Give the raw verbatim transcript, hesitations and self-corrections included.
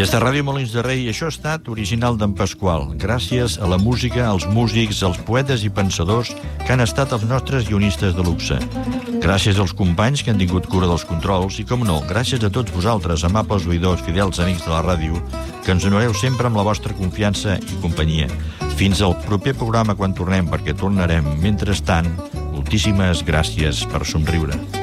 Des de Ràdio Molins de Rei, això ha estat original d'en Pasqual. Gràcies a la música, als músics, als poetes i pensadors que han estat els nostres guionistes de luxe. Gràcies als companys que han tingut cura dels controls i, com no, gràcies a tots vosaltres, amables oïdors, fidels amics de la ràdio, que ens honoreu sempre amb la vostra confiança i companyia. Fins al proper programa quan tornem, perquè tornarem. Mentrestant, moltíssimes gràcies per somriure.